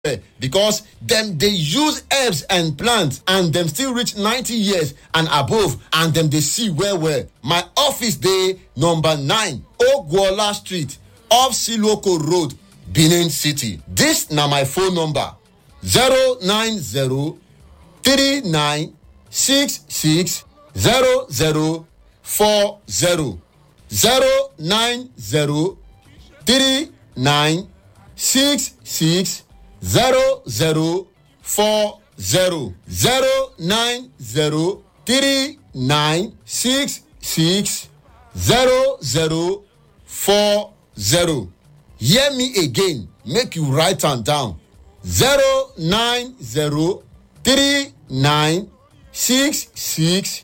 because them they use herbs and plants and them still reach 90 years and above and them they see well. My office day number 9 Ogwola Street off Siloko Road, Benin City. This na my phone number 090 39 66 0040 090 39 66 0040 090 39 66 0040. Hear me again, make you write am down. 090 39 66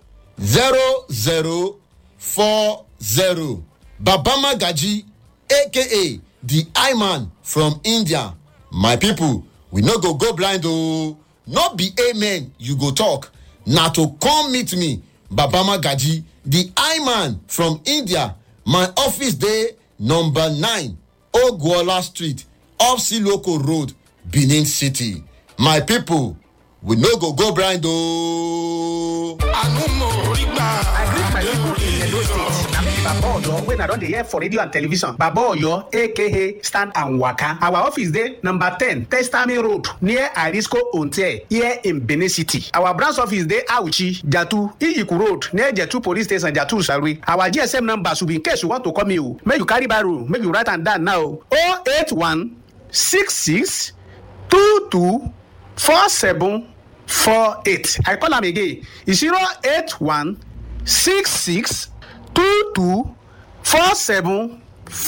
0040. Baba Magaji, aka the Eye Man from India. My people, we no go blind oh. Not be amen you go talk. Na to come meet me, Baba Magaji, the Eye Man from India. My office day number 9 Ogwola Street off Siloko Road, Benin City. My people, we no go blind oh. I greet my people in Edo State. Baba Oyo, when I don dey hear for radio and television. Baba Oyo, aka Stand and Waka. Our office dey number 10 Testami Road near Arisco Onte here in Benin City. Our branch office dey Auchi, Jatu, Iyiku Road near Jetu Police Station, Jatu Sarui. Our GSM number should be in case you want to call me. Make you carry baro, make you write am down now. 081 66 22 47 48. I call am again. It's 081 66 22 47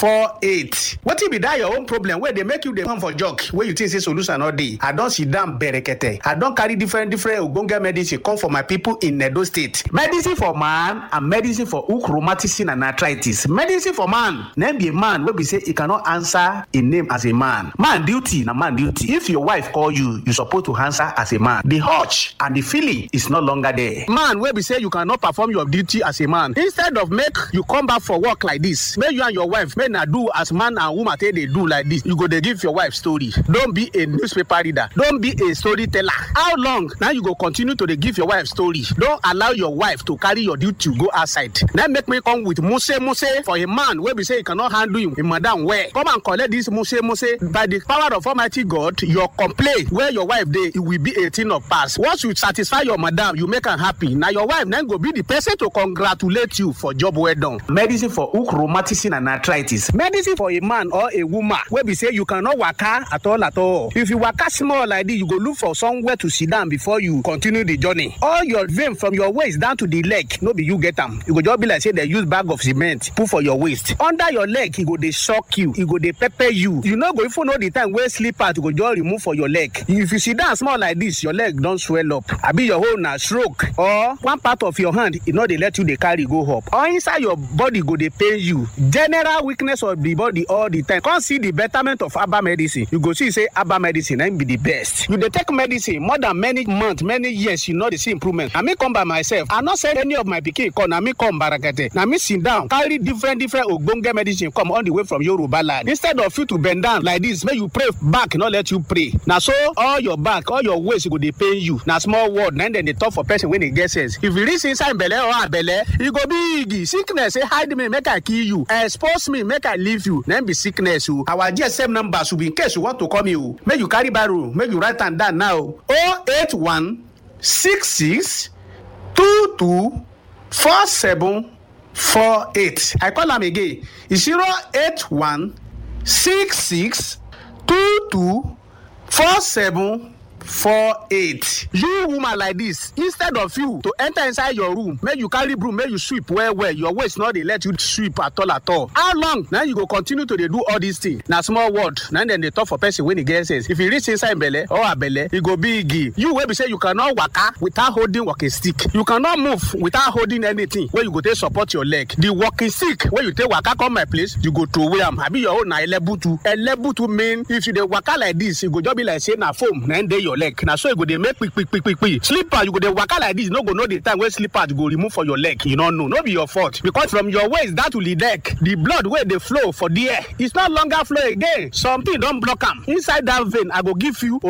48. Wetin be that your own problem wey dey make you dey come for jog wey you think say solution no dey? I don sit down berekete. I don carry different ogbonge medicine come for my people in Edo State. Medicine for man and medicine for hook rheumatism and arthritis. Medicine for man na be a man wey be say e cannot answer a name as a man. Man duty na man duty. If your wife call you, you suppose to answer as a man. The urge and the feeling is no longer there. Man wey be say you cannot perform your duty as a man. Instead of make you come back for work like this, make you and your wife make na do as man and woman take dey do like this, you go dey give your wife story. Don't be a newspaper reader, don't be a storyteller. How long now you go continue to dey give your wife story? Don't allow your wife to carry your duty go outside. Now make me come with muse for a man wey be say he cannot handle him madam well. Come and collect this muse by the power of Almighty God. Your complaint where your wife dey, it will be a thing of past. Once you satisfy your madam, you make her happy. Now your wife then go be the person to congratulate you for job well done. Medicine for hook rheumatism and arthritis. Medicine for a man or a woman wey be say you cannot waka at all. If you waka small like this, you go look for somewhere to sit down before you continue the journey. All your vein from your waist down to the leg, no be you get them. You go just be like say they use bag of cement put for your waist. Under your leg, e go dey shock you, e go dey pepper you. You no go even know the time where slipper to go just remove for your leg. If you sit down small like this, your leg don swell up. Abi your whole na stroke or one part of your hand, e no dey let you dey carry go up. Or inside your body go dey pain you. General weakness of the body all the time. Come see the betterment of herbal medicine. You go see say herbal medicine ain't be the best. You dey take medicine more than many months, many years, you know the see improvement. I me come by myself. I not send any of my pikin come. I me come barakete. Now me sit down, carry different ogbonge medicine come all the way from Yoruba land. Instead of you to bend down like this, make you pray back, not let you pray. Now so all your back, all your waist go dey pain you. Now small word, then they talk for person when they get sense. If you reach inside belle or belle, you go big. Sickness say hide me, make I kill you. Expose me, make I leave you. Then be sickness. Our GSM number should be in case you want to call me. Make you carry barrow, make you write am down now. 081 66 22 47 48. I call am again. It's 081 66 22 47 48. You woman like this, instead of you to enter inside your room, make you carry broom, make you sweep well. Your waist not they let you sweep at all. How long now you go continue to dey do all these things? Now small word, now then they talk for person when he gets sense. If you reach inside belle or a belle, you go big. You will be say you cannot waka without holding walking stick. You cannot move without holding anything where you go take support your leg. The walking stick where you take waka come my place, you go throw away. I be your own na elebutu. Elebutu mean if you dey waka like this, you go just be like say na foam. Then they your leg na so e go dey make quick. Slipper you go dey waka like this, you no go know the time wey slipper you go remove for your leg. You no know, no be your fault, because from your waist down to the neck, the blood wey dey flow for there, it's no longer flow again. Something don block am inside that vein. I go give you